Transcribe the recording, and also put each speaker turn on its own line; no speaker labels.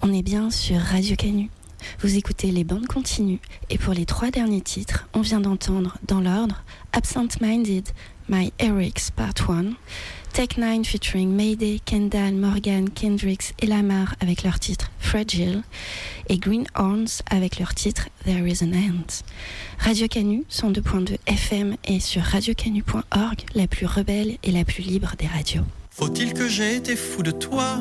On est bien sur Radio Canu. Vous écoutez les bandes continues et pour les 3 derniers titres, on vient d'entendre dans l'ordre Absent Minded, My Erics Part 1, Tech 9 featuring Mayday, Kendall, Morgan, Kendricks et Lamar avec leur titre Fragile et Green Horns avec leur titre There Is an End. Radio Canu, 102.2 FM et sur radiocanu.org, la plus rebelle et la plus libre des radios.
Faut-il que j'aie été fou de toi ?